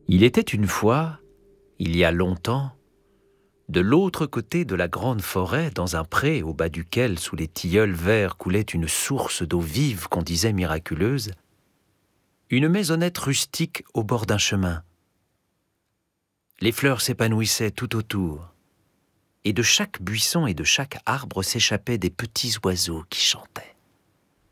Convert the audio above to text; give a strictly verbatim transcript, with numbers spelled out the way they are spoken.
Il était une fois, il y a longtemps, de l'autre côté de la grande forêt, dans un pré au bas duquel, sous les tilleuls verts, coulait une source d'eau vive qu'on disait miraculeuse, une maisonnette rustique au bord d'un chemin. Les fleurs s'épanouissaient tout autour, et de chaque buisson et de chaque arbre s'échappaient des petits oiseaux qui chantaient.